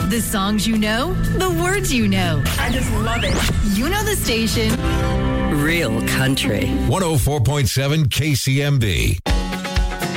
The songs you know, the words you know. I just love it. You know the station. Real country. 104.7 KCMB.